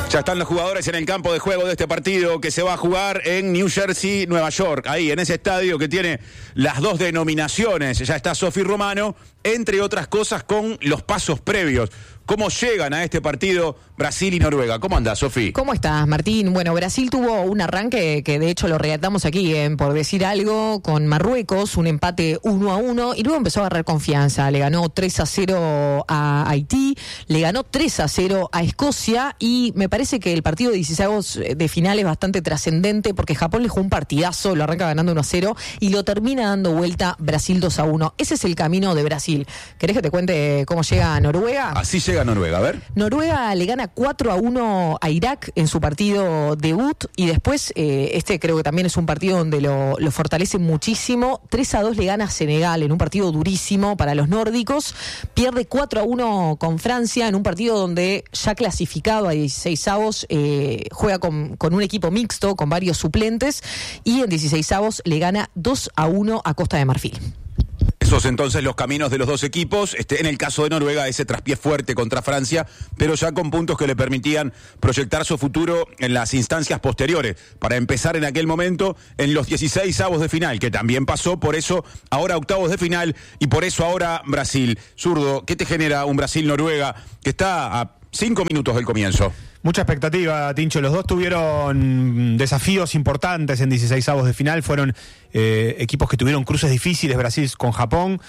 Ya están los jugadores en el campo de juego de este partido que se va a jugar en New Jersey, Nueva York. Ahí, en ese estadio que tiene las dos denominaciones. Ya está Sofi Romano, entre otras cosas, con los pasos previos. ¿Cómo llegan a este partido Brasil y Noruega? ¿Cómo andás, Sofi? ¿Cómo estás, Martín? Bueno, Brasil tuvo un arranque que de hecho lo relatamos aquí, por decir algo, con Marruecos, un empate 1-1, y luego empezó a agarrar confianza. Le ganó 3-0 a Haití, le ganó 3-0 a Escocia, y me parece que el partido de 16 de final es bastante trascendente porque Japón le jugó un partidazo, lo arranca ganando 1-0 y lo termina dando vuelta Brasil 2-1. Ese es el camino de Brasil. ¿Querés que te cuente cómo llega a Noruega? Así llega Noruega, a ver. Noruega le gana 4-1 a Irak en su partido debut, y después creo que también es un partido donde lo fortalece muchísimo. 3-2 le gana a Senegal en un partido durísimo para los nórdicos. Pierde 4-1 con Francia en un partido donde ya clasificado a 16avos juega con un equipo mixto con varios suplentes, y en 16avos le gana 2-1 a Costa de Marfil. Esos entonces los caminos de los dos equipos. En el caso de Noruega, ese traspié fuerte contra Francia, pero ya con puntos que le permitían proyectar su futuro en las instancias posteriores, para empezar en aquel momento en los 16avos de final, que también pasó, por eso ahora octavos de final, y por eso ahora Brasil. Zurdo, ¿qué te genera un Brasil-Noruega que está a 5 minutos del comienzo? Mucha expectativa, Tincho. Los dos tuvieron desafíos importantes en 16avos de final. Fueron equipos que tuvieron cruces difíciles. Brasil con Japón,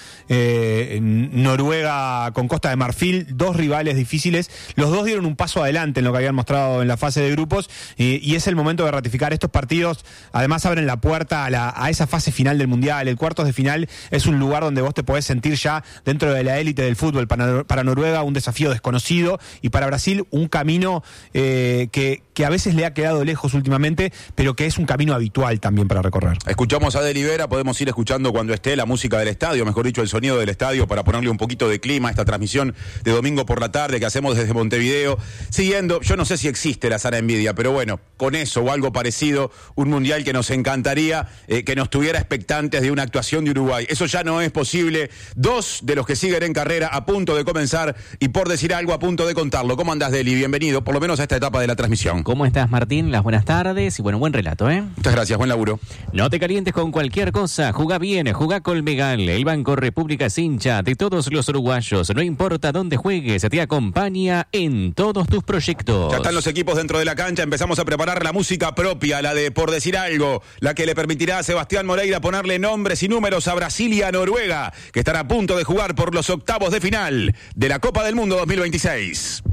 Noruega con Costa de Marfil. Dos rivales difíciles. Los dos dieron un paso adelante en lo que habían mostrado en la fase de grupos. Y es el momento de ratificar estos partidos. Además abren la puerta a esa fase final del Mundial. El cuartos de final es un lugar donde vos te podés sentir ya dentro de la élite del fútbol. Para Noruega un desafío desconocido, y para Brasil un camino que a veces le ha quedado lejos últimamente, pero que es un camino habitual también para recorrer. Escuchamos a Delibera, podemos ir escuchando cuando esté la música del estadio, mejor dicho, el sonido del estadio, para ponerle un poquito de clima a esta transmisión de domingo por la tarde que hacemos desde Montevideo, siguiendo, yo no sé si existe la sana envidia, pero bueno, con eso o algo parecido, un mundial que nos encantaría que nos tuviera expectantes de una actuación de Uruguay. Eso ya no es posible. Dos de los que siguen en carrera a punto de comenzar, y por decir algo a punto de contarlo. ¿Cómo andás, Deli? Bienvenido, por lo menos a esta etapa de la transmisión. ¿Cómo estás, Martín? Las buenas tardes y buen relato, ¿eh? Muchas gracias, buen laburo. No te calientes con cualquier cosa, jugá bien, jugá Colmegal. El Banco República es hincha de todos los uruguayos. No importa dónde juegues, te acompaña en todos tus proyectos. Ya están los equipos dentro de la cancha, empezamos a preparar la música propia, la de Por Decir Algo, la que le permitirá a Sebastián Moreira ponerle nombres y números a Brasil y a Noruega, que están a punto de jugar por los octavos de final de la Copa del Mundo 2026.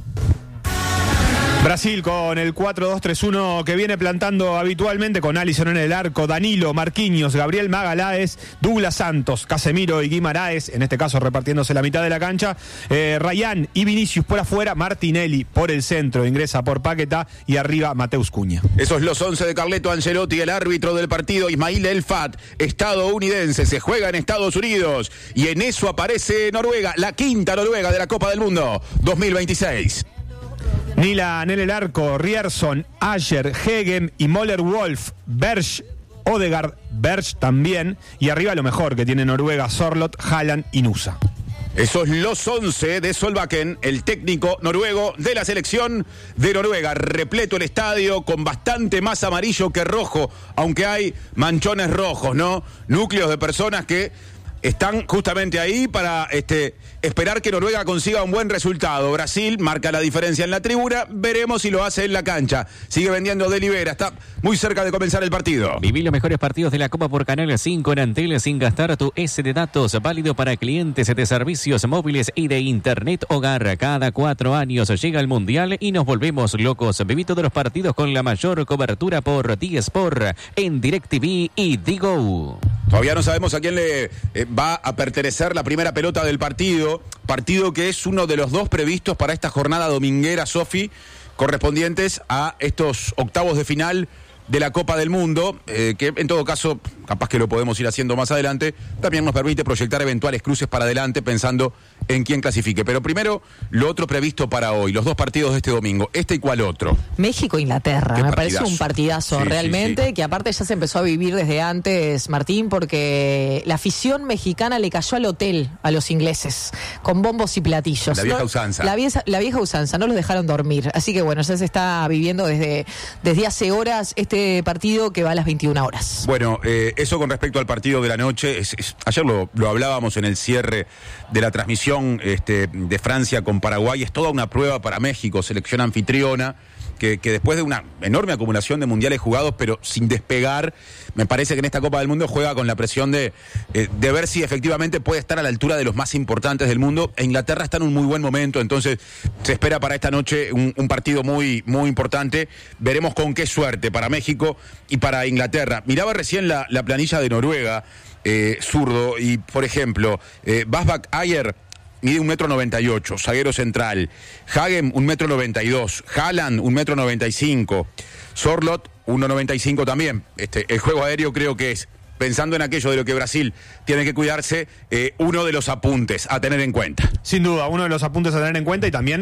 Brasil con el 4-2-3-1 que viene plantando habitualmente, con Alisson en el arco, Danilo, Marquinhos, Gabriel Magaláes, Douglas Santos, Casemiro y Guimaraes, en este caso repartiéndose la mitad de la cancha, Rayán y Vinicius por afuera, Martinelli por el centro, ingresa por Paquetá, y arriba Mateus Cunha. Esos los 11 de Carleto Ancelotti, el árbitro del partido Ismail El Fat, estadounidense, se juega en Estados Unidos, y en eso aparece Noruega, la quinta Noruega de la Copa del Mundo 2026. Nilan en el arco, Rierson, Ayer, Hegem y Möller-Wolf, Berg, Odegaard, Berg también, y arriba lo mejor que tiene Noruega, Sorloth, Haaland y Nusa. Esos los 11 de Solbakken, el técnico noruego de la selección de Noruega. Repleto el estadio, con bastante más amarillo que rojo, aunque hay manchones rojos, ¿no? Núcleos de personas que están justamente ahí para esperar que Noruega consiga un buen resultado. Brasil marca la diferencia en la tribuna, veremos si lo hace en la cancha. Sigue vendiendo Delibera, está muy cerca de comenzar el partido. Viví los mejores partidos de la Copa por Canal 5 en Antel sin gastar tu S de datos, válido para clientes de servicios móviles y de internet hogar. Cada 4 años llega el Mundial y nos volvemos locos. Viví todos los partidos con la mayor cobertura por D-Sport en DirecTV y Digo. Todavía no sabemos a quién le va a pertenecer la primera pelota del partido que es uno de los dos previstos para esta jornada dominguera, Sofi, correspondientes a estos octavos de final de la Copa del Mundo, que en todo caso, capaz que lo podemos ir haciendo más adelante, también nos permite proyectar eventuales cruces para adelante, pensando en quién clasifique. Pero primero, lo otro previsto para hoy, los dos partidos de este domingo. ¿Y cuál otro? México-Inglaterra, me parece un partidazo sí, realmente, sí. Que aparte ya se empezó a vivir desde antes, Martín, porque la afición mexicana le cayó al hotel a los ingleses, con bombos y platillos. La vieja usanza. La vieja usanza, no los dejaron dormir. Así que bueno, ya se está viviendo desde hace horas este partido que va a las 21 horas. Bueno, eso con respecto al partido de la noche. Ayer lo hablábamos en el cierre de la transmisión de Francia con Paraguay. Es toda una prueba para México, selección anfitriona, que después de una enorme acumulación de mundiales jugados, pero sin despegar, me parece que en esta Copa del Mundo juega con la presión de ver si efectivamente puede estar a la altura de los más importantes del mundo. E Inglaterra está en un muy buen momento, entonces se espera para esta noche un partido muy, muy importante. Veremos con qué suerte para México y para Inglaterra. Miraba recién la planilla de Noruega, zurdo, y por ejemplo, Basbak Ayer mide 1,98 m, zaguero central. Hagen, 1,92 m. Haaland, 1,95 m. Sorloth, 1,95 también. El juego aéreo creo que es, pensando en aquello de lo que Brasil tiene que cuidarse, uno de los apuntes a tener en cuenta. Sin duda, uno de los apuntes a tener en cuenta, y también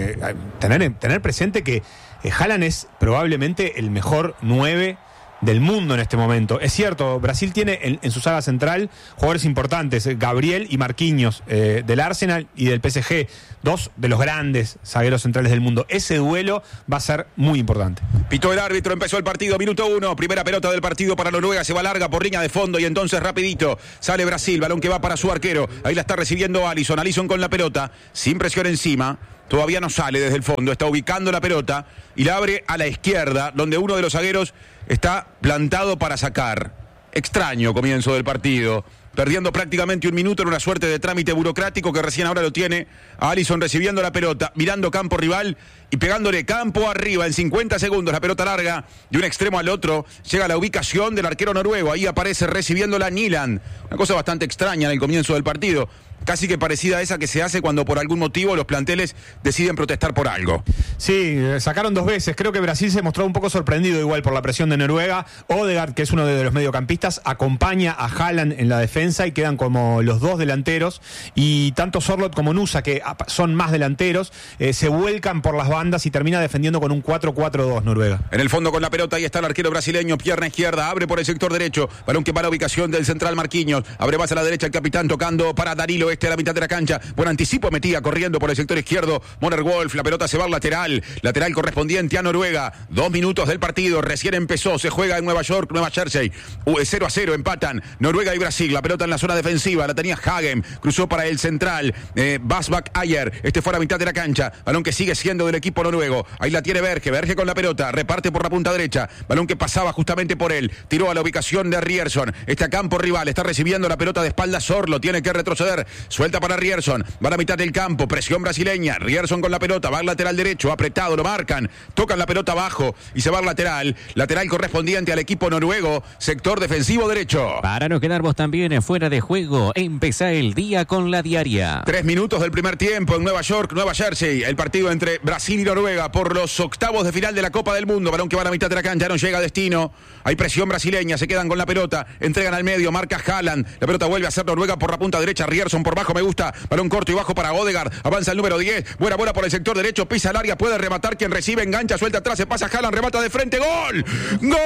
tener presente que Haaland es probablemente el mejor 9 del mundo en este momento. Es cierto, Brasil tiene en su saga central jugadores importantes, Gabriel y Marquinhos, del Arsenal y del PSG, dos de los grandes zagueros centrales del mundo. Ese duelo va a ser muy importante. Pitó el árbitro, empezó el partido, minuto 1, primera pelota del partido para Noruega, se va larga por línea de fondo y entonces rapidito sale Brasil, balón que va para su arquero, ahí la está recibiendo Alisson con la pelota, sin presión encima. Todavía no sale desde el fondo, está ubicando la pelota y la abre a la izquierda, donde uno de los zagueros está plantado para sacar. Extraño comienzo del partido, perdiendo prácticamente un minuto en una suerte de trámite burocrático que recién ahora lo tiene a Alisson recibiendo la pelota, mirando campo rival y pegándole campo arriba en 50 segundos. La pelota larga de un extremo al otro, llega a la ubicación del arquero noruego, ahí aparece recibiéndola Nyland. Una cosa bastante extraña en el comienzo del partido, casi que parecida a esa que se hace cuando por algún motivo los planteles deciden protestar por algo. Sí, sacaron dos veces. Creo que Brasil se mostró un poco sorprendido igual por la presión de Noruega. Odegaard, que es uno de los mediocampistas, acompaña a Haaland en la defensa y quedan como los dos delanteros. Y tanto Sorloth como Nusa, que son más delanteros, se vuelcan por las bandas y termina defendiendo con un 4-4-2 Noruega. En el fondo con la pelota, ahí está el arquero brasileño, pierna izquierda, abre por el sector derecho, balón que para ubicación del central Marquinhos, abre más a la derecha el capitán tocando para Danilo, a la mitad de la cancha, buen anticipo metía corriendo por el sector izquierdo, Moner Wolf, la pelota se va al lateral correspondiente a Noruega, 2 minutos del partido, recién empezó, se juega en Nueva York, Nueva Jersey, 0-0, empatan Noruega y Brasil, la pelota en la zona defensiva, la tenía Hagen, cruzó para el central, Basbak Ayer, fue a la mitad de la cancha, balón que sigue siendo del equipo noruego, ahí la tiene Berge con la pelota, reparte por la punta derecha, balón que pasaba justamente por él, tiró a la ubicación de Ryerson, a campo rival, está recibiendo la pelota de espalda Sorlo, tiene que retroceder, suelta para Ryerson, va a la mitad del campo, presión brasileña, Ryerson con la pelota, va al lateral derecho, apretado, lo marcan, tocan la pelota abajo y se va al lateral correspondiente al equipo noruego, sector defensivo derecho. Para no quedarnos también fuera de juego, empezá el día con la diaria. 3 minutos del primer tiempo en Nueva York, Nueva Jersey, el partido entre Brasil y Noruega por los octavos de final de la Copa del Mundo, balón que va a la mitad de la cancha, no llega a destino, hay presión brasileña, se quedan con la pelota, entregan al medio, marca Haaland, la pelota vuelve a ser Noruega por la punta derecha, Ryerson por bajo, me gusta, balón corto y bajo para Odegaard, avanza el número 10, buena bola por el sector derecho, pisa el área, puede rematar, quien recibe, engancha, suelta atrás, se pasa Haaland, remata de frente, ¡gol! ¡Gol!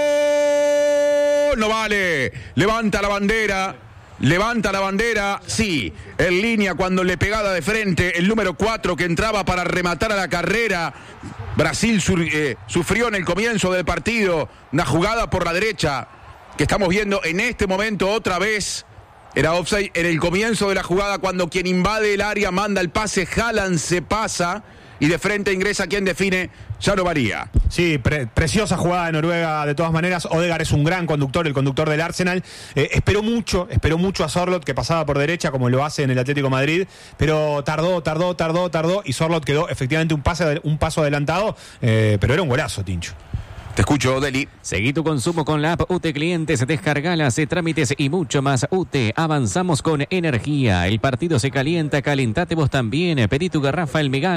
No vale, levanta la bandera, sí, en línea cuando le pegada de frente el número 4 que entraba para rematar a la carrera. Brasil sufrió en el comienzo del partido una jugada por la derecha que estamos viendo en este momento otra vez. Era offside en el comienzo de la jugada cuando quien invade el área manda el pase, Haaland se pasa y de frente ingresa quien define, ya no varía. Sí, preciosa jugada de Noruega de todas maneras. Odegaard es un gran conductor, el conductor del Arsenal. Esperó mucho a Sorloth, que pasaba por derecha como lo hace en el Atlético de Madrid, pero tardó y Sorloth quedó efectivamente un paso adelantado, pero era un golazo, Tincho. Te escucho, Deli. Seguí tu consumo con la app UTE Clientes, descargalas, trámites y mucho más. UTE, avanzamos con energía. El partido se calienta, calentate vos también. Pedí tu garrafa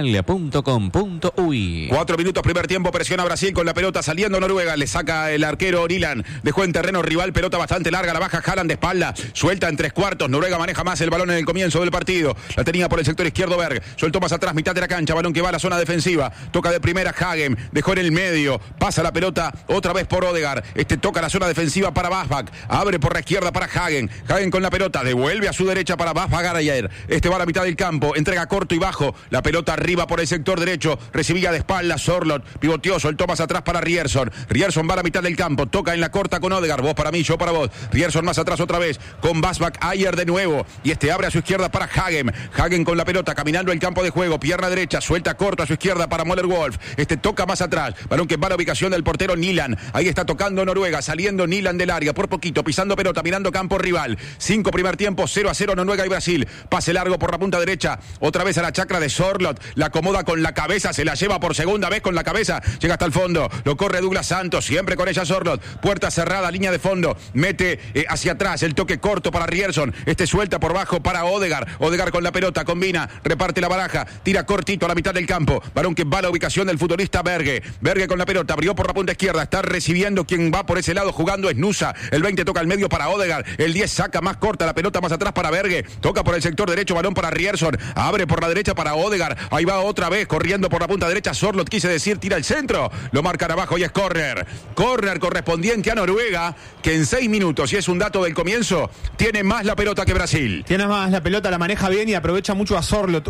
elmegal.com.uy. 4 minutos, primer tiempo, presiona Brasil con la pelota saliendo Noruega. Le saca el arquero Nilan. Dejó en terreno rival, pelota bastante larga, la baja Haaland de espalda. Suelta en 3/4. Noruega maneja más el balón en el comienzo del partido. La tenía por el sector izquierdo Berg. Sueltó más atrás, mitad de la cancha. Balón que va a la zona defensiva. Toca de primera Hagen. Dejó en el medio. Pasa la pelota otra vez por Odegaard. Toca la zona defensiva para Basbak. Abre por la izquierda para Hagen. Hagen con la pelota. Devuelve a su derecha para Basbak ayer. Va a la mitad del campo. Entrega corto y bajo. La pelota arriba por el sector derecho. Recibía de espalda Sorloth. Pivoteó. Soltó más atrás para Ryerson. Ryerson va a la mitad del campo. Toca en la corta con Odegaard. Vos para mí, yo para vos. Ryerson más atrás otra vez. Con Basbak ayer de nuevo. Y abre a su izquierda para Hagen. Hagen con la pelota. Caminando el campo de juego. Pierna derecha. Suelta corto a su izquierda para Möller-Wolf. Toca más atrás. Balón que va a la ubicación del portero Nilan. Ahí está tocando Noruega, saliendo Nilan del área por poquito, pisando pelota, mirando campo rival. 5 primer tiempo, 0-0 Noruega y Brasil. Pase largo por la punta derecha, otra vez a la chacra de Sorloth, la acomoda con la cabeza, se la lleva por segunda vez con la cabeza, llega hasta el fondo, lo corre Douglas Santos, siempre con ella Sorloth, puerta cerrada, línea de fondo, mete hacia atrás, el toque corto para Ryerson, suelta por bajo para Odegaard, Odegaard con la pelota, combina, reparte la baraja, tira cortito a la mitad del campo, balón que va a la ubicación del futbolista Berge con la pelota, abrió por la punta izquierda, está recibiendo, quien va por ese lado jugando es Nusa, el 20 toca al medio para Odegaard, el 10 saca más corta la pelota más atrás para Berge, toca por el sector derecho, balón para Ryerson, abre por la derecha para Odegaard, ahí va otra vez corriendo por la punta derecha, Sorloth quise decir, tira el centro, lo marcan abajo y es córner correspondiente a Noruega, que en 6 minutos, y es un dato del comienzo, tiene más la pelota que Brasil. Tiene más la pelota, la maneja bien y aprovecha mucho a Sorloth,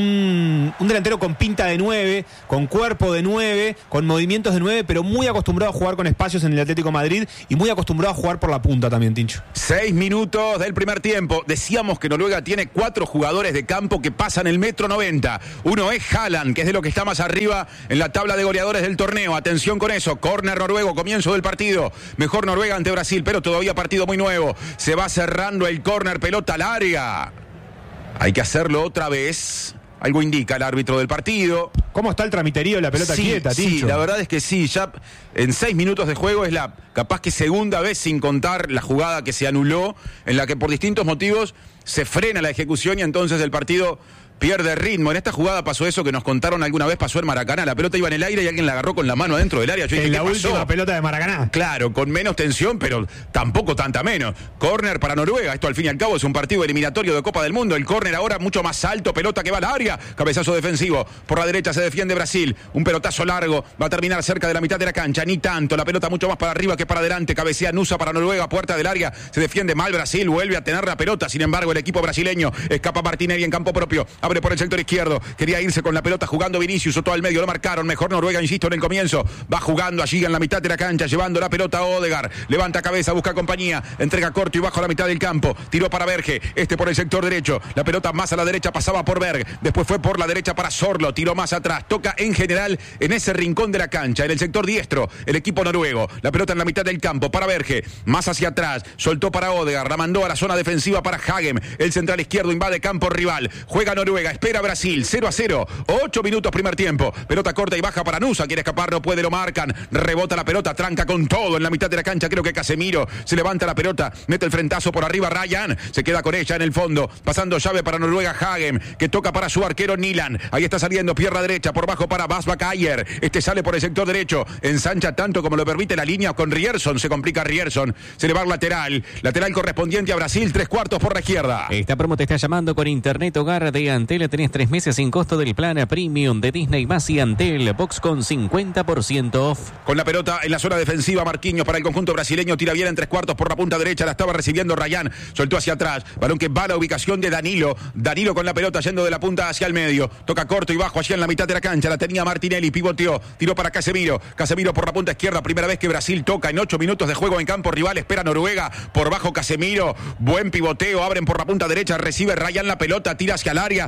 un delantero con pinta de 9, con cuerpo de 9, con movimientos de 9, pero muy acostumbrado a jugar con espacios en el Atlético de Madrid y muy acostumbrado a jugar por la punta también, Tincho. 6 minutos del primer tiempo. Decíamos que Noruega tiene 4 jugadores de campo que pasan el 1,90 m. Uno es Haaland, que es de lo que está más arriba en la tabla de goleadores del torneo. Atención con eso. Córner noruego, comienzo del partido. Mejor Noruega ante Brasil, pero todavía partido muy nuevo. Se va cerrando el córner, pelota al área. Hay que hacerlo otra vez. Algo indica el árbitro del partido. ¿Cómo está el tramiterío de la pelota quieta, Tincho? Sí, la verdad es que sí. Ya en 6 minutos de juego es la capaz que segunda vez, sin contar la jugada que se anuló, en la que por distintos motivos se frena la ejecución y entonces el partido pierde ritmo. En esta jugada pasó eso que nos contaron alguna vez, pasó en Maracaná. La pelota iba en el aire y alguien la agarró con la mano adentro del área. Yo dije, en la ¿qué pasó? última pelota de Maracaná. Claro, con menos tensión, pero tampoco tanta menos. Córner para Noruega. Esto al fin y al cabo es un partido eliminatorio de Copa del Mundo. El córner ahora mucho más alto, pelota que va al área. Cabezazo defensivo. Por la derecha se defiende Brasil. Un pelotazo largo. Va a terminar cerca de la mitad de la cancha. Ni tanto. La pelota mucho más para arriba que para adelante. Cabecea Nusa para Noruega. Puerta del área. Se defiende mal Brasil. Vuelve a tener la pelota. Sin embargo, el equipo brasileño escapa Martinelli en campo propio. Abre por el sector izquierdo. Quería irse con la pelota jugando Vinicius, todo al medio, lo marcaron, mejor Noruega, insisto, en el comienzo, va jugando allí en la mitad de la cancha, llevando la pelota a Odegaard, levanta cabeza, busca compañía, entrega corto y bajo a la mitad del campo, tiró para Berge, por el sector derecho, la pelota más a la derecha pasaba por Berg, después fue por la derecha para Sorloth, tiró más atrás, toca en general en ese rincón de la cancha, en el sector diestro, el equipo noruego, la pelota en la mitad del campo para Berge, más hacia atrás, soltó para Odegaard, la mandó a la zona defensiva para Hagen, el central izquierdo invade campo rival, juega Noruega, espera Brasil, 0-0, 8 minutos primer tiempo, pelota corta y baja para Nusa, quiere escapar, no puede, lo marcan, rebota la pelota, tranca con todo en la mitad de la cancha, creo que Casemiro, se levanta la pelota, mete el frentazo por arriba, Ryan, se queda con ella en el fondo, pasando llave para Noruega, Hagen, que toca para su arquero Nilan, ahí está saliendo, pierna derecha, por bajo para Basbak Ayer, sale por el sector derecho, ensancha tanto como lo permite la línea con Ryerson, se complica Ryerson, se le va al lateral correspondiente a Brasil, 3/4 por la izquierda. Esta promo te está llamando con Internet Hogar de Antel, tenés 3 meses sin costo del plan premium de Disney más y Antel, box con 50% off. Con la pelota en la zona defensiva, Marquinhos para el conjunto brasileño, tira bien en 3/4 por la punta derecha, la estaba recibiendo Ryan, soltó hacia atrás, balón que va a la ubicación de Danilo con la pelota yendo de la punta hacia el medio, toca corto y bajo allí en la mitad de la cancha, la tenía Martinelli, pivoteó, tiró para Casemiro por la punta izquierda, primera vez que Brasil toca en 8 minutos de juego en campo rival, espera Noruega, por bajo Casemiro, buen pivoteo, abren por la punta derecha, recibe Ryan la pelota, tira hacia el área,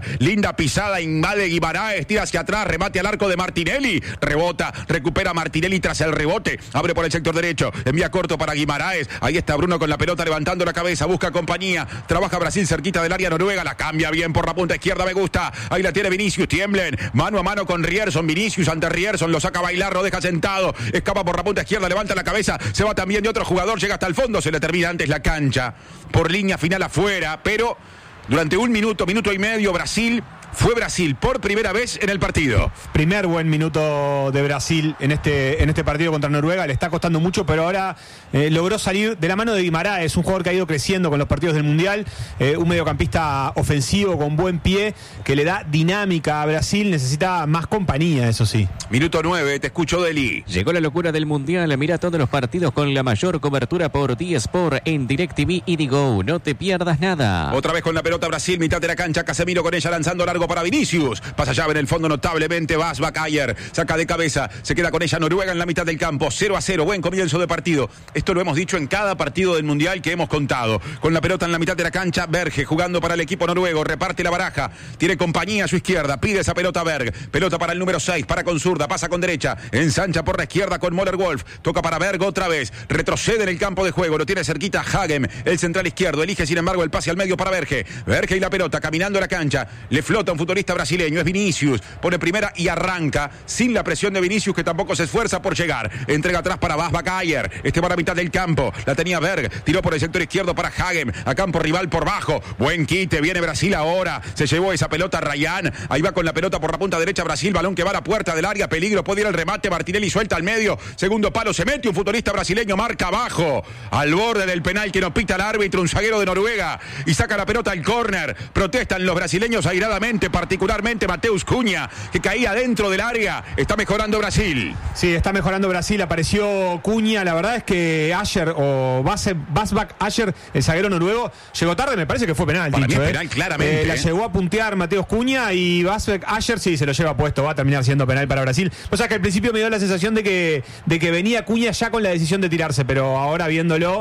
linda pisada, invade Guimaraes, tira hacia atrás, remate al arco de Martinelli, rebota, recupera Martinelli tras el rebote, abre por el sector derecho, envía corto para Guimaraes, ahí está Bruno con la pelota levantando la cabeza, busca compañía, trabaja Brasil cerquita del área noruega, la cambia bien por la punta izquierda, me gusta, ahí la tiene Vinicius, tiemblen, mano a mano con Rierson, Vinicius ante Rierson, lo saca a bailar, lo deja sentado, escapa por la punta izquierda, levanta la cabeza, se va también de otro jugador, llega hasta el fondo, se le termina antes la cancha, por línea final afuera, pero durante un minuto, minuto y medio, fue Brasil por primera vez en el partido. Primer buen minuto de Brasil en este partido contra Noruega. Le está costando mucho, pero ahora logró salir de la mano de Guimaraes, un jugador que ha ido creciendo con los partidos del Mundial, un mediocampista ofensivo con buen pie, que le da dinámica a Brasil. Necesita más compañía, eso sí. Minuto 9, te escucho, Deli. Llegó la locura del Mundial. Mira todos los partidos con la mayor cobertura por D-Sport en DirecTV y Digo. No te pierdas nada. Otra vez con la pelota Brasil, mitad de la cancha, Casemiro con ella lanzando largo para Vinicius, pasa llave en el fondo notablemente, Bayer, saca de cabeza, se queda con ella Noruega en la mitad del campo, 0-0, buen comienzo de partido. Esto lo hemos dicho en cada partido del Mundial que hemos contado. Con la pelota en la mitad de la cancha, Berge jugando para el equipo noruego, reparte la baraja, tiene compañía a su izquierda, pide esa pelota Berg, pelota para el número 6, para con zurda, pasa con derecha, ensancha por la izquierda con Möller Wolf, toca para Berg otra vez, retrocede en el campo de juego, lo tiene cerquita Hagem, el central izquierdo, elige sin embargo el pase al medio para Berge y la pelota caminando a la cancha, le flota un futbolista brasileño, es Vinicius, pone primera y arranca sin la presión de Vinicius, que tampoco se esfuerza por llegar, entrega atrás para Bayer, va a la mitad del campo, la tenía Berg, tiró por el sector izquierdo para Hagem, a campo rival por bajo, buen quite, viene Brasil ahora, se llevó esa pelota Ryan, ahí va con la pelota por la punta derecha Brasil, balón que va a la puerta del área, peligro, puede ir el remate, Martinelli suelta al medio, segundo palo, se mete un futbolista brasileño, marca abajo, al borde del penal que no pita el árbitro, un zaguero de Noruega, y saca la pelota al córner, protestan los brasileños airadamente, particularmente Mateus Cunha, que caía dentro del área. Está mejorando Brasil. Sí, está mejorando Brasil. Apareció Cunha. La verdad es que Asher o Basbak Asher, el zaguero noruego, llegó tarde. Me parece que fue penal. Para mí es penal, claramente. La llegó a puntear Mateus Cunha y Basbak Asher sí se lo lleva puesto. Va a terminar siendo penal para Brasil. O sea que al principio me dio la sensación de que venía Cunha ya con la decisión de tirarse, pero ahora viéndolo,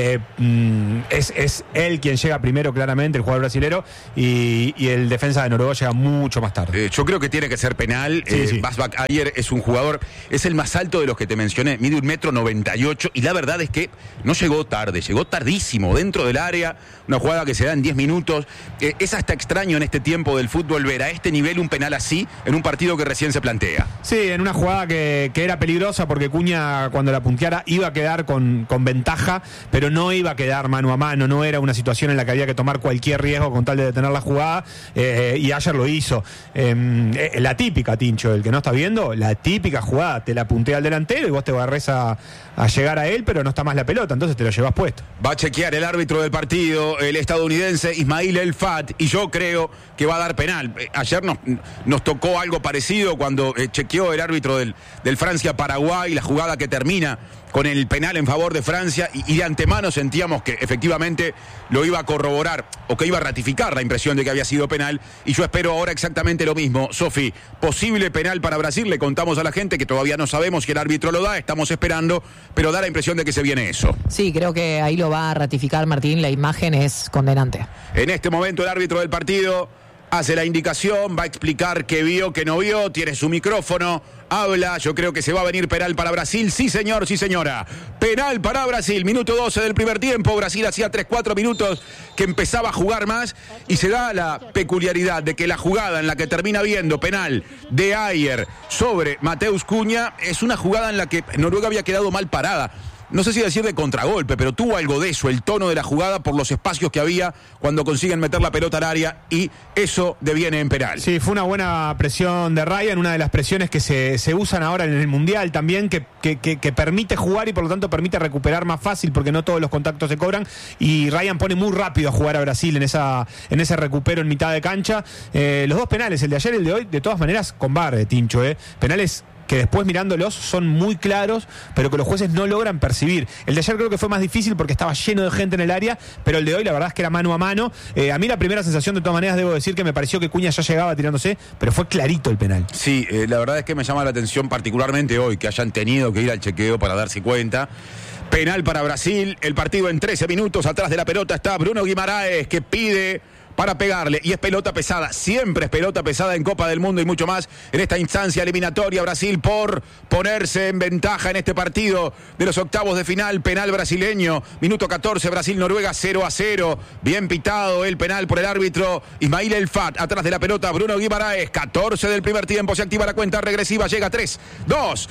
es él quien llega primero, claramente, el jugador brasilero, y el defensa de Noruega llega mucho más tarde. Yo creo que tiene que ser penal. Sí. Basbak Ayer es un jugador, es el más alto de los que te mencioné, mide 1,98 m, y la verdad es que no llegó tarde, llegó tardísimo dentro del área, una jugada que se da en 10 minutos. Es hasta extraño en este tiempo del fútbol ver a este nivel un penal así en un partido que recién se plantea. Sí, en una jugada que era peligrosa porque Cunha, cuando la punteara, iba a quedar con ventaja, pero no iba a quedar mano a mano, no era una situación en la que había que tomar cualquier riesgo con tal de detener la jugada, y Ayer lo hizo. La típica, Tincho, el que no está viendo, la típica jugada, te la puntea al delantero y vos te barres a llegar a él, pero no está más la pelota, entonces te lo llevas puesto. Va a chequear el árbitro del partido, el estadounidense Ismail El Fat, y yo creo que va a dar penal. Ayer nos tocó algo parecido cuando chequeó el árbitro del Francia-Paraguay, la jugada que termina con el penal en favor de Francia, y de antemano sentíamos que efectivamente lo iba a corroborar o que iba a ratificar la impresión de que había sido penal, y yo espero ahora exactamente lo mismo. Sofi, posible penal para Brasil, le contamos a la gente que todavía no sabemos si el árbitro lo da, estamos esperando, pero da la impresión de que se viene eso. Sí, creo que ahí lo va a ratificar Martín, la imagen es condenante. En este momento el árbitro del partido hace la indicación, va a explicar qué vio, qué no vio, tiene su micrófono, habla, yo creo que se va a venir penal para Brasil, sí señor, sí señora, penal para Brasil, minuto 12 del primer tiempo, Brasil hacía 3-4 minutos que empezaba a jugar más, y se da la peculiaridad de que la jugada en la que termina viendo penal de Ayer sobre Mateus Cunha es una jugada en la que Noruega había quedado mal parada. No sé si decir de contragolpe, pero tuvo algo de eso, el tono de la jugada por los espacios que había cuando consiguen meter la pelota al área, y eso deviene en penal. Sí, fue una buena presión de Ryan, una de las presiones que se usan ahora en el Mundial también, que permite jugar y por lo tanto permite recuperar más fácil porque no todos los contactos se cobran, y Ryan pone muy rápido a jugar a Brasil en ese recupero en mitad de cancha. Los dos penales, el de ayer y el de hoy, de todas maneras con VAR, Tincho, penales que después mirándolos son muy claros, pero que los jueces no logran percibir. El de ayer creo que fue más difícil porque estaba lleno de gente en el área, pero el de hoy la verdad es que era mano a mano. A mí la primera sensación, de todas maneras, debo decir que me pareció que Cunha ya llegaba tirándose, pero fue clarito el penal. Sí, la verdad es que me llama la atención particularmente hoy que hayan tenido que ir al chequeo para darse cuenta. Penal para Brasil, el partido en 13 minutos, atrás de la pelota está Bruno Guimaraes, que pide para pegarle. Y es pelota pesada, siempre es pelota pesada en Copa del Mundo y mucho más en esta instancia eliminatoria. Brasil por ponerse en ventaja en este partido de los octavos de final. Penal brasileño, minuto 14, Brasil-Noruega 0-0. Bien pitado el penal por el árbitro Ismail El Fat. Atrás de la pelota Bruno Guimaraes, 14 del primer tiempo. Se activa la cuenta regresiva, llega 3, 2,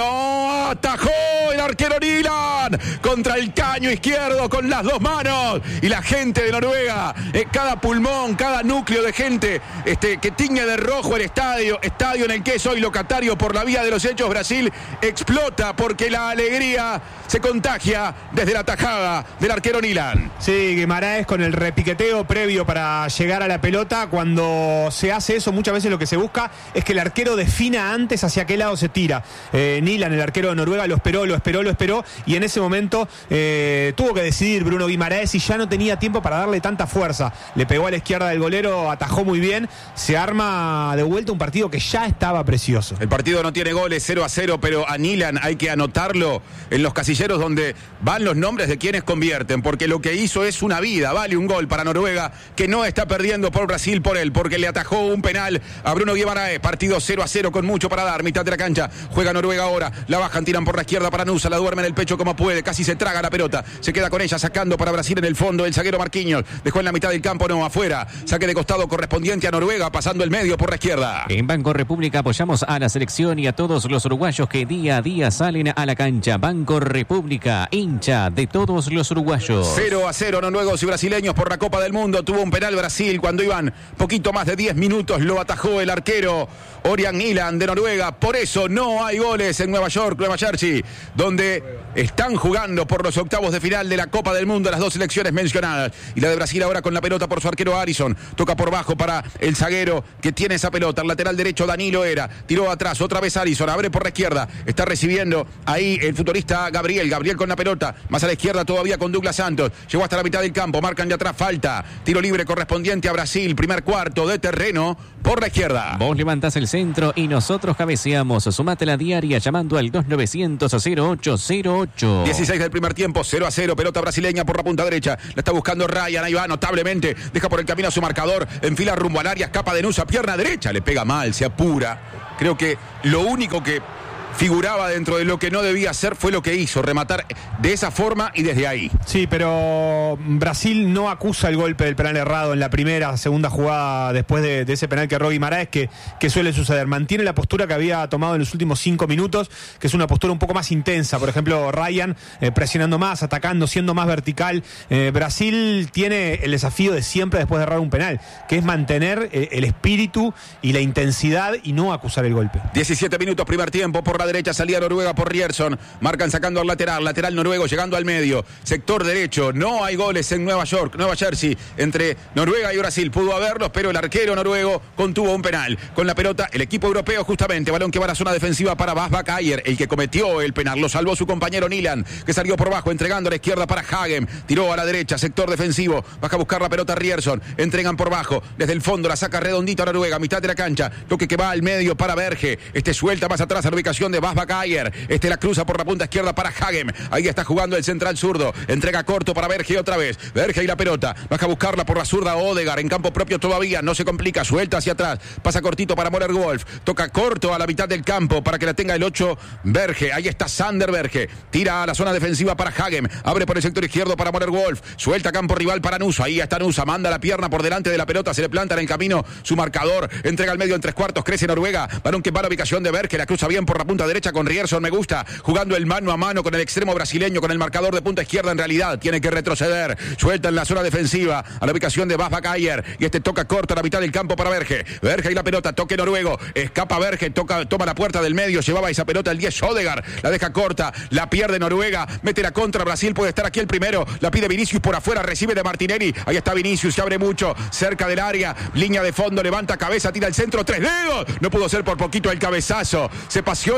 1. Atajó el arquero Nilan contra el caño izquierdo con las dos manos. Y la gente de Noruega, cada pulmón, cada núcleo de gente que tiñe de rojo el estadio en el que es hoy locatario por la vía de los hechos. Brasil explota porque la alegría se contagia desde la tajada del arquero Nilan. Sí, Guimaraes con el repiqueteo previo para llegar a la pelota. Cuando se hace eso, muchas veces lo que se busca es que el arquero defina antes hacia qué lado se tira. Nilan, el arquero de Noruega, lo esperó, y en ese momento tuvo que decidir Bruno Guimaraes y ya no tenía tiempo para darle tanta fuerza. Le pegó a la izquierda del golero, atajó muy bien. Se arma de vuelta un partido que ya estaba precioso. El partido no tiene goles, 0-0, pero a Nilan hay que anotarlo en los casilleros donde van los nombres de quienes convierten, porque lo que hizo es una vida. Vale un gol para Noruega, que no está perdiendo por Brasil por él, porque le atajó un penal a Bruno Guimaraes. Partido 0-0 con mucho para dar, mitad de la cancha. Juega Noruega ahora, la bajan, tiran por la izquierda para Nusa, la duerme en el pecho como puede, casi se traga la pelota, se queda con ella sacando para Brasil en el fondo el zaguero Marquinhos. Dejó en la mitad del campo, no, afuera. Saque de costado correspondiente a Noruega, pasando el medio por la izquierda. En Banco República apoyamos a la selección y a todos los uruguayos que día a día salen a la cancha. Banco República, hincha de todos los uruguayos. 0-0 noruegos y brasileños por la Copa del Mundo. Tuvo un penal Brasil cuando iban poquito más de 10 minutos. Lo atajó el arquero Ørjan Nilan de Noruega. Por eso no hay goles en Nueva York, Nueva Jersey, donde están jugando por los octavos de final de la Copa del Mundo las dos selecciones mencionadas. Y la de Brasil ahora con la pelota por su arquero Alisson. Toca por bajo para el zaguero que tiene esa pelota. El lateral derecho Danilo era. Tiró atrás, otra vez Alisson. Abre por la izquierda. Está recibiendo ahí el futbolista Gabriel con la pelota. Más a la izquierda todavía con Douglas Santos. Llegó hasta la mitad del campo. Marcan de atrás falta. Tiro libre correspondiente a Brasil. Primer cuarto de terreno por la izquierda. Vos levantás el centro y nosotros cabeceamos. Sumate la diaria llamando al 2900-0808. 16 del primer tiempo, 0-0. Pelota brasileña por la punta derecha. La está buscando Ryan. Ahí va notablemente. Deja por el camino a su marcador. Enfila rumbo al área. Escapa de Nusa. Pierna derecha. Le pega mal. Se apura. Creo que lo único que figuraba dentro de lo que no debía hacer fue lo que hizo, rematar de esa forma y desde ahí. Sí, pero Brasil no acusa el golpe del penal errado en la segunda jugada después de ese penal que erró Guimaraes, que suele suceder. Mantiene la postura que había tomado en los últimos 5 minutos, que es una postura un poco más intensa. Por ejemplo, Ryan presionando más, atacando, siendo más vertical. Brasil tiene el desafío de siempre después de errar un penal, que es mantener el espíritu y la intensidad y no acusar el golpe. 17 minutos primer tiempo por la derecha, salía Noruega por Rierson, marcan sacando al lateral noruego llegando al medio, sector derecho, no hay goles en Nueva York, Nueva Jersey, entre Noruega y Brasil, pudo haberlos, pero el arquero noruego contuvo un penal, con la pelota el equipo europeo justamente, balón que va a la zona defensiva para Bas Bakayer, el que cometió el penal, lo salvó su compañero Nilan, que salió por bajo, entregando a la izquierda para Hagem, tiró a la derecha, sector defensivo, baja a buscar la pelota Rierson, entregan por bajo, desde el fondo la saca redondito a Noruega, mitad de la cancha, toque que va al medio para Berge, suelta más atrás a la ubicación de Bas Bakayer, la cruza por la punta izquierda para Hagem, ahí está jugando el central zurdo, entrega corto para Berge otra vez, Berge y la pelota, baja a buscarla por la zurda Odegaard, en campo propio todavía, no se complica, suelta hacia atrás, pasa cortito para Moller Wolf, toca corto a la mitad del campo para que la tenga el 8 Berge, ahí está Sander Berge, tira a la zona defensiva para Hagem, abre por el sector izquierdo para Moller Wolf, suelta campo rival para Nusa, ahí está Nusa, manda la pierna por delante de la pelota, se le planta en el camino su marcador, entrega al medio en 3/4, crece Noruega, balón que va a la ubicación de Berge, la cruza bien por la punta derecha con Rierson, me gusta, jugando el mano a mano con el extremo brasileño, con el marcador de punta izquierda, en realidad tiene que retroceder, suelta en la zona defensiva a la ubicación de Bas Bakayer, y toca corto a la mitad del campo para Berge y la pelota, toque noruego, escapa Berge, toma la puerta del medio, llevaba esa pelota el 10 Odegaard, la deja corta, la pierde Noruega, mete la contra, Brasil puede estar aquí el primero, la pide Vinicius por afuera, recibe de Martinelli, ahí está Vinicius, se abre mucho, cerca del área, línea de fondo, levanta cabeza, tira el centro, 3 dedos, no pudo ser por poquito el cabezazo, se paseó en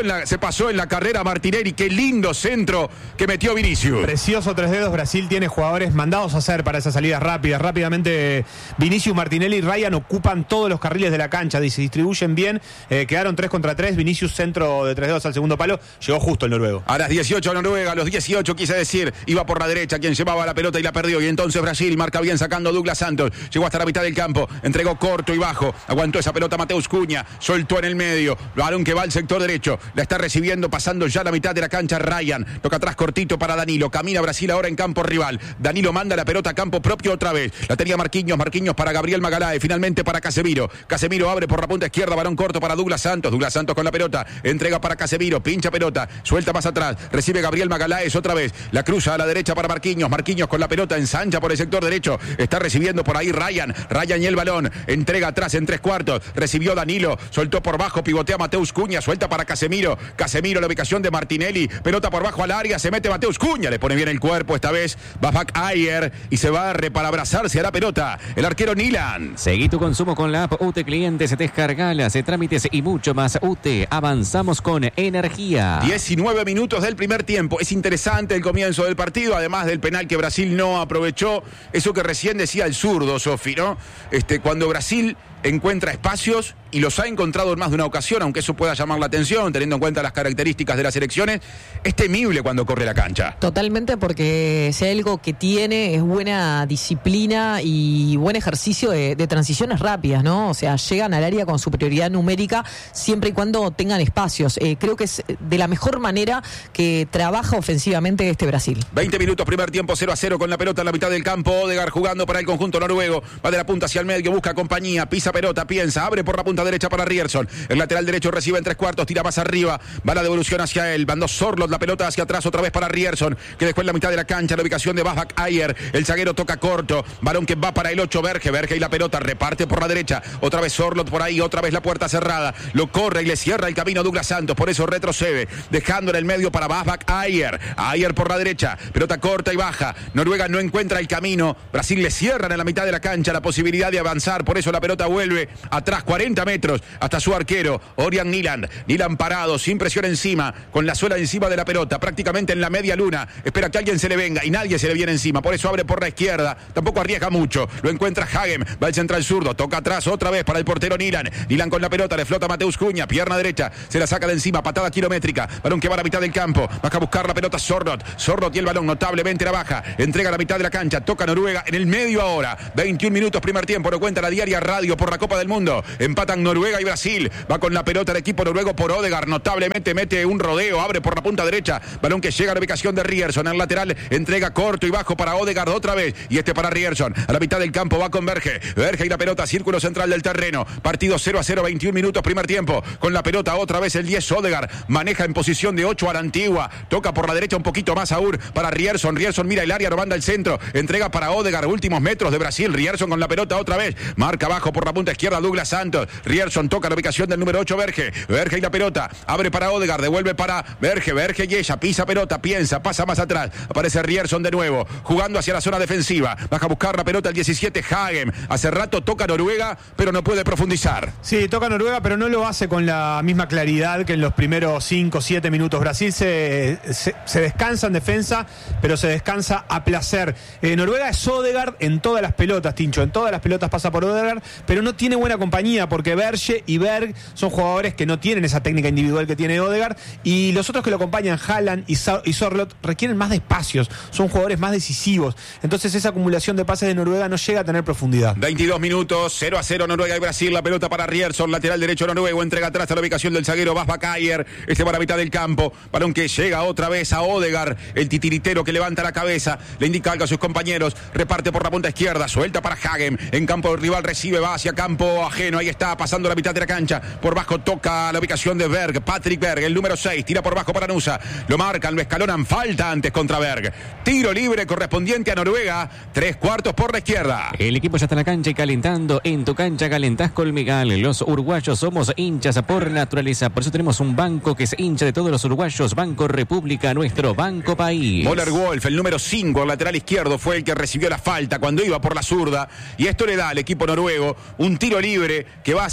se pasó en la carrera Martinelli. Qué lindo centro que metió Vinicius. Precioso tres dedos. Brasil tiene jugadores mandados a hacer para esas salidas rápidas. Rápidamente Vinicius, Martinelli y Ryan ocupan todos los carriles de la cancha. Se distribuyen bien. Quedaron 3 contra 3. Vinicius, centro de tres dedos al segundo palo. Llegó justo el noruego. A las 18 Noruega, a los 18 quise decir, iba por la derecha quien llevaba la pelota y la perdió. Y entonces Brasil marca bien sacando Douglas Santos. Llegó hasta la mitad del campo, entregó corto y bajo. Aguantó esa pelota Mateus Cunha, soltó en el medio. Balón que va al sector derecho. La está recibiendo pasando ya la mitad de la cancha Ryan. Toca atrás cortito para Danilo. Camina Brasil ahora en campo rival. Danilo manda la pelota a campo propio otra vez. La tenía Marquinhos para Gabriel Magalhaes. Finalmente para Casemiro. Casemiro abre por la punta izquierda. Balón corto para Douglas Santos. Douglas Santos con la pelota. Entrega para Casemiro. Pincha pelota. Suelta más atrás. Recibe Gabriel Magalhaes otra vez. La cruza a la derecha para Marquinhos. Marquinhos con la pelota ensancha por el sector derecho. Está recibiendo por ahí Ryan y el balón. Entrega atrás en 3/4. Recibió Danilo. Soltó por bajo. Pivotea Mateus Cunha. Suelta para Casemiro. Casemiro la ubicación de Martinelli. Pelota por bajo al área. Se mete Mateus Cunha. Le pone bien el cuerpo esta vez. Bafak Ayer. Y se barre para abrazarse a la pelota. El arquero Nilan. Seguí tu consumo con la app UTE Clientes. Descargalas, trámites y mucho más. UTE. Avanzamos con energía. 19 minutos del primer tiempo. Es interesante el comienzo del partido, además del penal que Brasil no aprovechó. Eso que recién decía el zurdo, Sofi, ¿no? Cuando Brasil encuentra espacios y los ha encontrado en más de una ocasión, aunque eso pueda llamar la atención, teniendo en cuenta las características de las selecciones, es temible cuando corre la cancha. Totalmente, porque si hay algo que tiene es buena disciplina y buen ejercicio de transiciones rápidas, ¿no? O sea, llegan al área con superioridad numérica siempre y cuando tengan espacios. Creo que es de la mejor manera que trabaja ofensivamente este Brasil. 20 minutos, primer tiempo, 0-0 con la pelota en la mitad del campo. Odegaard jugando para el conjunto noruego. Va de la punta hacia el medio, busca compañía, pisa pelota, piensa, abre por la punta derecha para Rierson. El lateral derecho recibe en 3/4, tira más arriba, va la devolución hacia él. Mandó Sorlot la pelota hacia atrás otra vez para Rierson, que dejó en la mitad de la cancha la ubicación de Bafak Ayer. El zaguero toca corto, balón que va para el 8, Berge y la pelota reparte por la derecha. Otra vez Sorlot por ahí, otra vez la puerta cerrada. Lo corre y le cierra el camino a Douglas Santos, por eso retrocede, dejando en el medio para Bafak Ayer. Ayer por la derecha, pelota corta y baja. Noruega no encuentra el camino. Brasil le cierran en la mitad de la cancha la posibilidad de avanzar, por eso la pelota vuelve atrás 40 metros hasta su arquero, Ørjan Nyland. Nyland parado, sin presión encima, con la suela encima de la pelota, prácticamente en la media luna. Espera que alguien se le venga y nadie se le viene encima, por eso abre por la izquierda. Tampoco arriesga mucho. Lo encuentra Hagem, va el central zurdo, toca atrás otra vez para el portero Nyland. Nyland con la pelota, le flota Mateus Cunha, pierna derecha, se la saca de encima, patada kilométrica. Balón que va a la mitad del campo, baja a buscar la pelota Sorlot y el balón notablemente la baja. Entrega a la mitad de la cancha, toca Noruega en el medio ahora. 21 minutos primer tiempo, lo cuenta la Diaria Radio por la Copa del Mundo. Empatan Noruega y Brasil. Va con la pelota el equipo noruego por Odegaard. Notablemente mete un rodeo. Abre por la punta derecha. Balón que llega a la ubicación de Rierson. Al lateral entrega corto y bajo para Odegaard otra vez. Y para Rierson. A la mitad del campo va con Berge y la pelota. Círculo central del terreno. Partido 0-0, 21 minutos primer tiempo. Con la pelota otra vez el 10 Odegaard. Maneja en posición de 8 a la antigua. Toca por la derecha un poquito más aún para Rierson. Rierson mira el área, lo manda al centro. Entrega para Odegaard. Últimos metros de Brasil. Rierson con la pelota otra vez. Marca abajo por la punta izquierda Douglas Santos. Rierson toca la ubicación del número 8 Berge y la pelota, abre para Odegaard, devuelve para Berge y ella pisa pelota, piensa, pasa más atrás, aparece Rierson de nuevo, jugando hacia la zona defensiva, baja a buscar la pelota el 17 Hagem, hace rato toca Noruega, pero no puede profundizar. Sí, toca Noruega, pero no lo hace con la misma claridad que en los primeros 5-7 minutos. Brasil se descansa en defensa, pero se descansa a placer. Noruega es Odegaard en todas las pelotas, Tincho, en todas las pelotas pasa por Odegaard, pero no tiene buena compañía porque Berge y Berg son jugadores que no tienen esa técnica individual que tiene Odegaard, y los otros que lo acompañan, Haaland y Sorlot, requieren más de espacios, son jugadores más decisivos, entonces esa acumulación de pases de Noruega no llega a tener profundidad. 22 minutos, 0-0 Noruega y Brasil, la pelota para Rierson, lateral derecho noruego, entrega atrás a la ubicación del zaguero Bafak Ayer, para la mitad del campo, balón que llega otra vez a Odegaard, el titiritero que levanta la cabeza, le indica algo a sus compañeros, reparte por la punta izquierda, suelta para Hagem, en campo rival recibe, va hacia campo ajeno, ahí está, pasando la mitad de la cancha, por bajo toca la ubicación de Berg, Patrick Berg, el número 6, tira por bajo para Nusa, lo marcan, lo escalonan, falta antes contra Berg, tiro libre correspondiente a Noruega, 3/4 por la izquierda. El equipo ya está en la cancha y calentando, en tu cancha calentás Colmegal, los uruguayos somos hinchas por naturaleza, por eso tenemos un banco que es hincha de todos los uruguayos, Banco República, nuestro banco país. Moller Wolf, el número 5, el lateral izquierdo, fue el que recibió la falta cuando iba por la zurda, y esto le da al equipo noruego un tiro libre que va a ser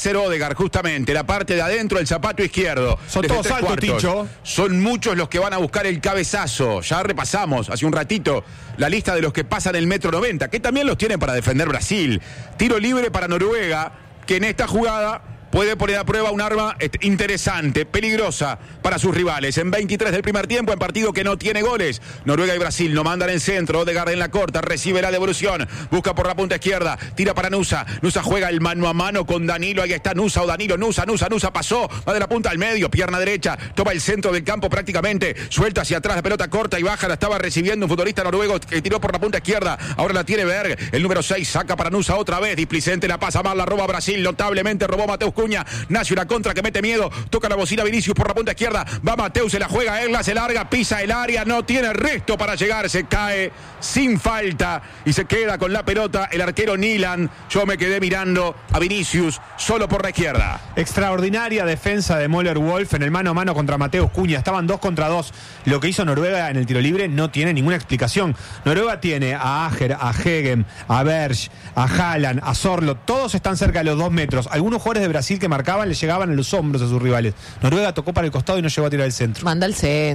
hacer Odegaard, justamente, la parte de adentro del zapato izquierdo. Son Desde todos tres altos, cuartos. Tincho. Son muchos los que van a buscar el cabezazo. Ya repasamos hace un ratito la lista de los que pasan el 1,90 m, que también los tiene para defender Brasil. Tiro libre para Noruega, que en esta jugada puede poner a prueba un arma interesante, peligrosa para sus rivales. En 23 del primer tiempo, en partido que no tiene goles. Noruega y Brasil no mandan en centro. Odegaard en la corta, recibe la devolución. Busca por la punta izquierda, tira para Nusa. Nusa juega el mano a mano con Danilo. Ahí está Nusa o Danilo. Nusa pasó. Va de la punta al medio, pierna derecha. Toma el centro del campo prácticamente. Suelta hacia atrás la pelota corta y baja. La estaba recibiendo un futbolista noruego que tiró por la punta izquierda. Ahora la tiene Berg. El número 6 saca para Nusa otra vez. Displicente la pasa mal, la roba Brasil. Notablemente robó Mateus Cunha. Nace una contra que mete miedo. Toca la bocina Vinicius por la punta izquierda. Va Mateus, se la juega Erla, se larga, pisa el área. No tiene resto para llegar. Se cae sin falta y se queda con la pelota el arquero Nilan. Yo me quedé mirando a Vinicius solo por la izquierda. Extraordinaria defensa de Möller-Wolf en el mano a mano contra Mateus Cunha. Estaban 2 contra 2. Lo que hizo Noruega en el tiro libre no tiene ninguna explicación. Noruega tiene a Ager, a Hegem, a Berg, a Haaland, a Sorloth. Todos están cerca de los 2 metros. Algunos jugadores de Brasil que marcaban le llegaban a los hombros a sus rivales. Noruega tocó para el costado y no llegó a tirar el centro. Manda al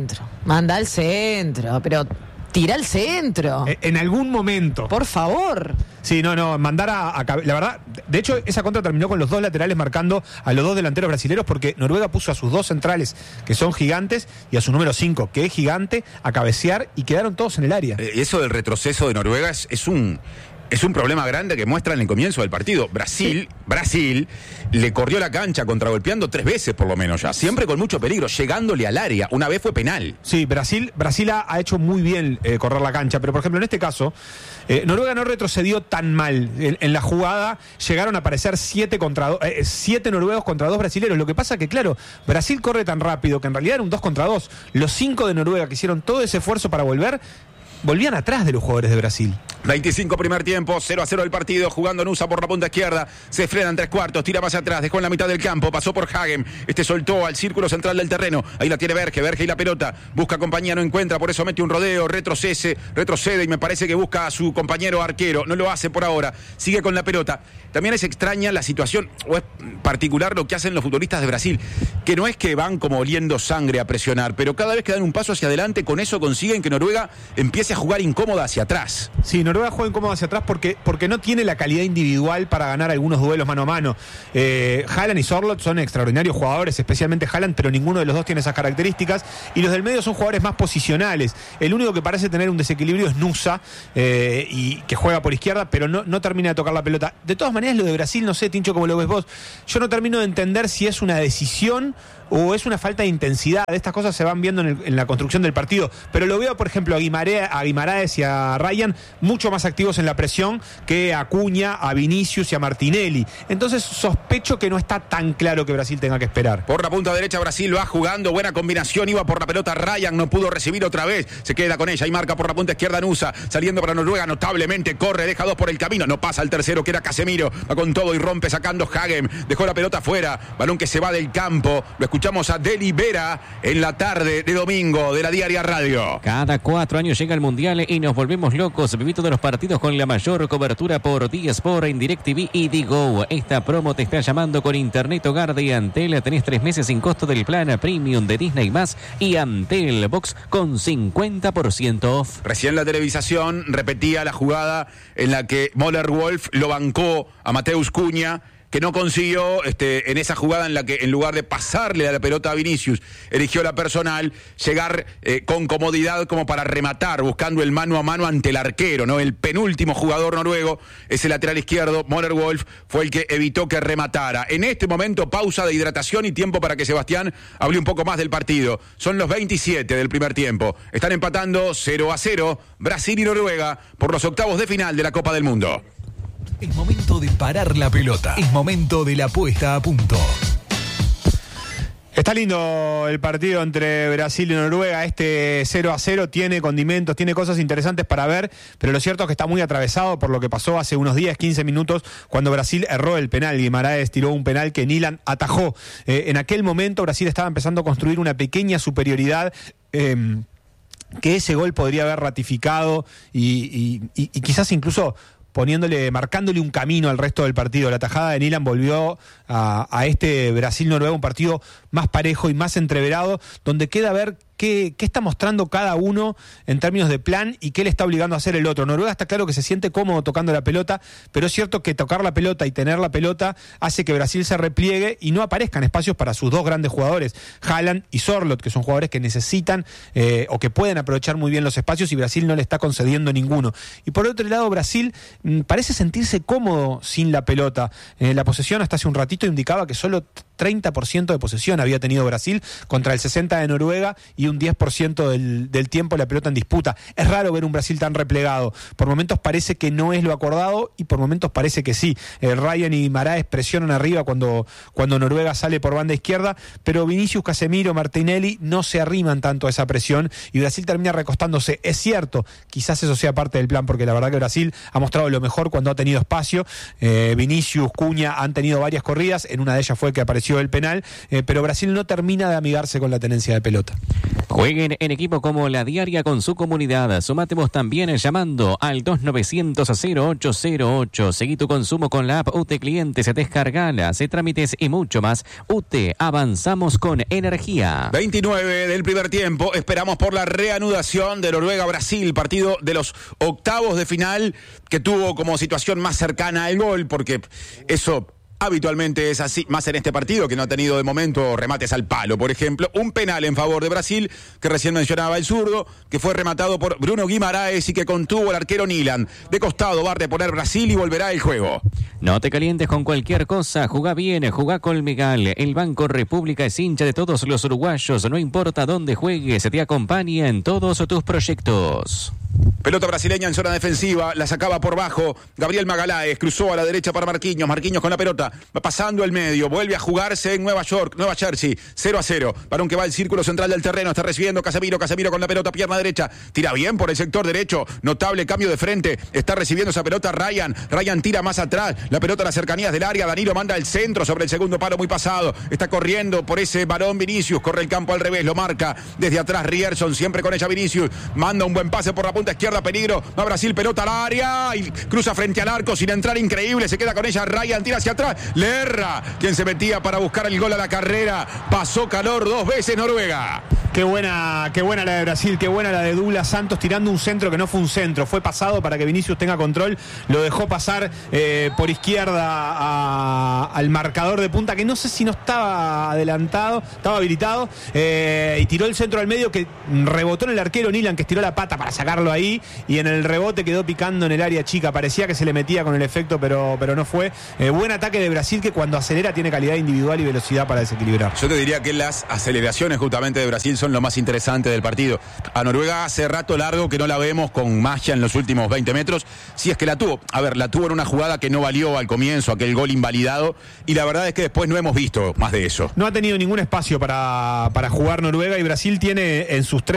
centro, pero tira al centro. En algún momento. Por favor. Sí, mandar la verdad, de hecho, esa contra terminó con los 2 laterales marcando a los 2 delanteros brasileños, porque Noruega puso a sus 2 centrales, que son gigantes, y a su número 5, que es gigante, a cabecear, y quedaron todos en el área. Eso del retroceso de Noruega es un problema grande que muestra en el comienzo del partido. Brasil le corrió la cancha contragolpeando 3 veces por lo menos ya, siempre con mucho peligro, llegándole al área. Una vez fue penal. Sí, Brasil ha hecho muy bien correr la cancha, pero por ejemplo en este caso, Noruega no retrocedió tan mal. En la jugada llegaron a aparecer 7 noruegos contra 2 brasileños. Lo que pasa que, claro, Brasil corre tan rápido que en realidad era un 2 contra 2. Los 5 de Noruega que hicieron todo ese esfuerzo para volvían atrás de los jugadores de Brasil. 25 primer tiempo, 0-0 el partido, jugando Nusa por la punta izquierda, se frena en 3/4, tira más atrás, dejó en la mitad del campo, pasó por Hagem, soltó al círculo central del terreno, ahí la tiene Berge y la pelota, busca compañía, no encuentra, por eso mete un rodeo, retrocede y me parece que busca a su compañero arquero, no lo hace por ahora, sigue con la pelota. También es extraña la situación, o es particular lo que hacen los futbolistas de Brasil, que no es que van como oliendo sangre a presionar, pero cada vez que dan un paso hacia adelante, con eso consiguen que Noruega empiece a jugar incómoda hacia atrás. Sí, Noruega juega incómoda hacia atrás porque no tiene la calidad individual para ganar algunos duelos mano a mano. Haaland y Sorloth son extraordinarios jugadores, especialmente Haaland, pero ninguno de los dos tiene esas características, y los del medio son jugadores más posicionales. El único que parece tener un desequilibrio es Nusa, y que juega por izquierda, pero no termina de tocar la pelota. De todas maneras, lo de Brasil, no sé, Tincho, cómo lo ves vos, yo no termino de entender si es una decisión o es una falta de intensidad. Estas cosas se van viendo en la construcción del partido, pero lo veo, por ejemplo, a Guimaraes y a Ryan mucho más activos en la presión que a Cunha, a Vinicius y a Martinelli. Entonces sospecho que no está tan claro que Brasil tenga que esperar. Por la punta derecha Brasil va jugando, buena combinación, iba por la pelota Ryan, no pudo recibir otra vez, se queda con ella y marca por la punta izquierda Nusa, saliendo para Noruega notablemente, corre, deja 2 por el camino, no pasa el tercero que era Casemiro, va con todo y rompe sacando Hagem, dejó la pelota fuera, balón que se va del campo, lo escuchamos a Deli Vera en la tarde de domingo de la Diaria Radio. Cada 4 años llega el Mundial y nos volvemos locos. Viví todos los partidos con la mayor cobertura por DSport en DirecTV y Digo. Esta promo te está llamando con Internet Hogar de Antel. Tenés 3 meses sin costo del plan Premium de Disney Más y Antel Box con 50% off. Recién la televisación repetía la jugada en la que Möller-Wolf lo bancó a Mateus Cunha, que no consiguió en esa jugada en la que en lugar de pasarle a la pelota a Vinicius, eligió la personal, llegar con comodidad como para rematar, buscando el mano a mano ante el arquero, ¿no? El penúltimo jugador noruego, ese lateral izquierdo, Möller-Wolf, fue el que evitó que rematara. En este momento, pausa de hidratación y tiempo para que Sebastián hable un poco más del partido. Son los 27 del primer tiempo. Están empatando 0-0 Brasil y Noruega por los octavos de final de la Copa del Mundo. Es momento de parar la pelota. Es momento de la puesta a punto. Está lindo el partido entre Brasil y Noruega. 0-0 tiene condimentos, tiene cosas interesantes para ver, pero lo cierto es que está muy atravesado por lo que pasó hace unos 10, 15 minutos cuando Brasil erró el penal. Guimaraes tiró un penal que Nilan atajó. En aquel momento Brasil estaba empezando a construir una pequeña superioridad, que ese gol podría haber ratificado y quizás incluso marcándole un camino al resto del partido. La tajada de Nilan volvió a este Brasil-Noruega un partido más parejo y más entreverado, donde queda ver qué está mostrando cada uno en términos de plan y qué le está obligando a hacer el otro. Noruega está claro que se siente cómodo tocando la pelota, pero es cierto que tocar la pelota y tener la pelota hace que Brasil se repliegue y no aparezcan espacios para sus dos grandes jugadores, Haaland y Sorloth, que son jugadores que necesitan o que pueden aprovechar muy bien los espacios, y Brasil no le está concediendo ninguno. Y por otro lado, Brasil parece sentirse cómodo sin la pelota. La posesión hasta hace un ratito indicaba que solo 30% de posesión había tenido Brasil contra el 60% de Noruega y un 10% del tiempo la pelota en disputa. Es raro ver un Brasil tan replegado. Por momentos parece que no es lo acordado y por momentos parece que sí. Ryan y Maraes presionan arriba cuando Noruega sale por banda izquierda, pero Vinicius, Casemiro, Martinelli no se arriman tanto a esa presión y Brasil termina recostándose. Es cierto, quizás eso sea parte del plan, porque la verdad que Brasil ha mostrado lo mejor cuando ha tenido espacio. Vinicius, Cunha han tenido varias corridas, en una de ellas fue que apareció el penal, pero Brasil no termina de amigarse con la tenencia de pelota. Jueguen en equipo como La Diaria con su comunidad. Sumate vos también llamando al 2900-0808. Seguí tu consumo con la app UTE Clientes, descargala, hace trámites y mucho más. UTE, avanzamos con energía. 29 del primer tiempo, esperamos por la reanudación de Noruega-Brasil, partido de los octavos de final que tuvo como situación más cercana al gol, porque eso habitualmente es así, más en este partido que no ha tenido de momento remates al palo. Por ejemplo, un penal en favor de Brasil, que recién mencionaba el zurdo, que fue rematado por Bruno Guimaraes y que contuvo el arquero Nilan. De costado va a reponer Brasil y volverá el juego. No te calientes con cualquier cosa, jugá bien, jugá con Megal. El Banco República es hincha de todos los uruguayos, no importa dónde juegues, te acompaña en todos tus proyectos. Pelota brasileña en zona defensiva, la sacaba por bajo Gabriel Magaláes, cruzó a la derecha para Marquinhos con la pelota, va pasando el medio, vuelve a jugarse en Nueva Jersey, 0-0, Barón que va al círculo central del terreno, está recibiendo Casemiro con la pelota, pierna derecha, tira bien por el sector derecho, notable cambio de frente, está recibiendo esa pelota Ryan tira más atrás, la pelota a las cercanías del área, Danilo manda el centro sobre el segundo palo muy pasado, está corriendo por ese varón Vinicius, corre el campo al revés, lo marca desde atrás Rierson, siempre con ella Vinicius, manda un buen pase por la punta izquierda, peligro, va Brasil, pelota al área y cruza frente al arco sin entrar, increíble, se queda con ella Ryan, tira hacia atrás, le erra, quien se metía para buscar el gol a la carrera, pasó calor 2 veces Noruega. Qué buena la de Brasil, qué buena la de Douglas Santos tirando un centro que no fue un centro, fue pasado para que Vinicius tenga control, lo dejó pasar por izquierda al marcador de punta, que no sé si no estaba adelantado, estaba habilitado, y tiró el centro al medio que rebotó en el arquero Nilan, que estiró la pata para sacarlo ahí, y en el rebote quedó picando en el área chica, parecía que se le metía con el efecto, pero no fue. Buen ataque de Brasil, que cuando acelera tiene calidad individual y velocidad para desequilibrar. Yo te diría que las aceleraciones justamente de Brasil son lo más interesante del partido. A Noruega hace rato largo que no la vemos con magia en los últimos 20 metros, si es que la tuvo. A ver, la tuvo en una jugada que no valió al comienzo, aquel gol invalidado, y la verdad es que después no hemos visto más de eso. No ha tenido ningún espacio para jugar Noruega, y Brasil tiene en sus